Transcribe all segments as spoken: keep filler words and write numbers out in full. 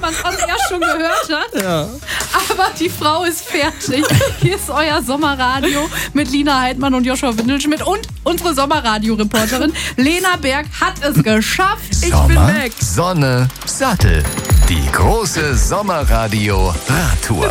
man es on air schon gehört hat. Ja. Aber die Frau ist fertig. Hier ist euer Sommerradio mit Lina Heidmann und Joshua Windelschmidt und unsere Sommerradio-Reporterin Lena Berg hat es geschafft. Ich Sommer, bin weg. Sonne, Sattel. Die große Sommerradio-Radtour.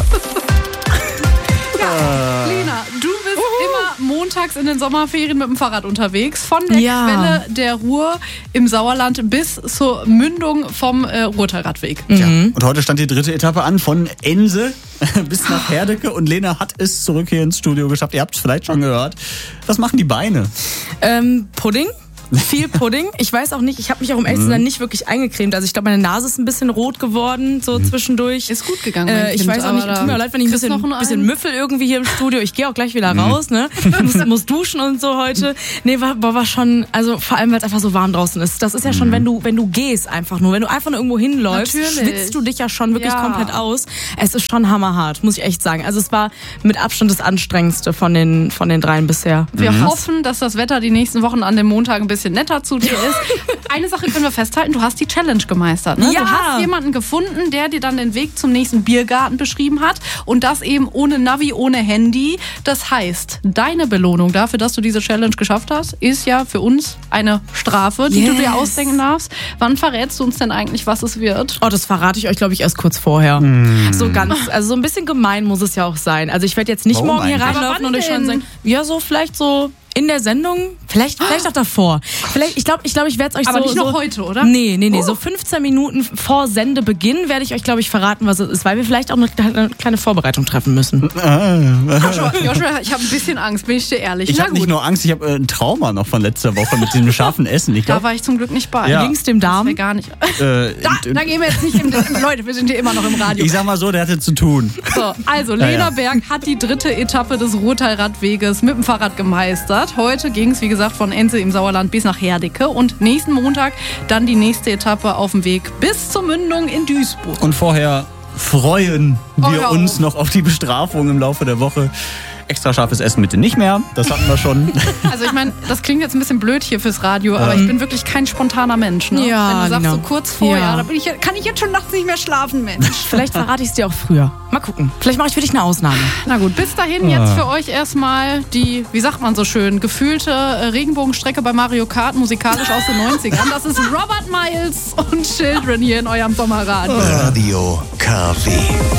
Ja, Lena, du bist immer montags in den Sommerferien mit dem Fahrrad unterwegs. Von der Ja. Quelle der Ruhr im Sauerland bis zur Mündung vom äh, Ruhrtalradweg. Ja. Und heute stand die dritte Etappe an, von Ense bis nach Herdecke. Und Lena hat es zurück hier ins Studio geschafft. Ihr habt es vielleicht schon gehört. Was machen die Beine? Ähm, Pudding. Viel Pudding. Ich weiß auch nicht, ich habe mich auch um ehrlich zu sein nicht wirklich eingecremt. Also ich glaube, meine Nase ist ein bisschen rot geworden, so zwischendurch. Ist gut gegangen, mein Äh, ich Kind, weiß auch nicht, aber tut mir leid, wenn ich ein kriegst bisschen, noch einen bisschen ein? müffel irgendwie hier im Studio. Ich gehe auch gleich wieder raus, ne? muss, muss duschen und so heute. Nee, war, war schon, also vor allem, weil es einfach so warm draußen ist. Das ist ja schon, wenn du, wenn du gehst einfach nur. Wenn du einfach nur irgendwo hinläufst, Natürlich. schwitzt du dich ja schon wirklich Ja. komplett aus. Es ist schon hammerhart, muss ich echt sagen. Also es war mit Abstand das anstrengendste von den, von den dreien bisher. Wir hoffen, dass das Wetter die nächsten Wochen an dem Montag ein bisschen netter zu dir ist. Eine Sache können wir festhalten, du hast die Challenge gemeistert. Ne? Ja. Du hast jemanden gefunden, der dir dann den Weg zum nächsten Biergarten beschrieben hat und das eben ohne Navi, ohne Handy. Das heißt, deine Belohnung dafür, dass du diese Challenge geschafft hast, ist ja für uns eine Strafe, die Yes. du dir ausdenken darfst. Wann verrätst du uns denn eigentlich, was es wird? Oh, das verrate ich euch, glaube ich, erst kurz vorher. So ganz, also so ein bisschen gemein muss es ja auch sein. Also ich werde jetzt nicht Warum morgen hier eigentlich? Aber reinlaufen wann und euch schon denn? sagen, ja, so vielleicht so in der Sendung, vielleicht, vielleicht auch davor. Vielleicht, ich glaube, ich, glaub, ich werde es euch Aber so... nicht noch so, heute, oder? Nee, nee, nee. So fünfzehn Minuten vor Sendebeginn werde ich euch, glaube ich, verraten, was es ist, weil wir vielleicht auch eine, eine kleine Vorbereitung treffen müssen. Joshua, Joshua, ich habe ein bisschen Angst, bin ich dir ehrlich. Ich Na habe nicht gut, nur Angst, ich habe äh, ein Trauma noch von letzter Woche mit diesem scharfen Essen. Ich da glaube, war ich zum Glück nicht bei. Ja. Ging's dem Das Darm? wär gar nicht. äh, Da, da gehen wir jetzt nicht im Leute, wir sind hier immer noch im Radio. ich sag mal so, der hatte zu tun. So, also Ja, Lena ja. Berg hat die dritte Etappe des Ruhrtalradweges mit dem Fahrrad gemeistert. Heute ging es, wie gesagt, von Ense im Sauerland bis nach Herdecke und nächsten Montag dann die nächste Etappe auf dem Weg bis zur Mündung in Duisburg. Und vorher freuen Oh, wir ja. uns noch auf die Bestrafung im Laufe der Woche. Extra scharfes Essen bitte nicht mehr, das hatten wir schon. Also ich meine, das klingt jetzt ein bisschen blöd hier fürs Radio, aber ich bin wirklich kein spontaner Mensch. Ne? Ja, Wenn du sagst Lina. so kurz vorher, Ja. da bin ich, kann ich jetzt schon nachts nicht mehr schlafen, Mensch. Vielleicht verrate ich es dir auch früher. Mal gucken. Vielleicht mache ich für dich eine Ausnahme. Na gut, bis dahin jetzt für euch erstmal die, wie sagt man so schön, gefühlte äh, Regenbogenstrecke bei Mario Kart, musikalisch aus den neunzigern. Das ist Robert Miles und Children hier in eurem Sommerradio. Radio K W.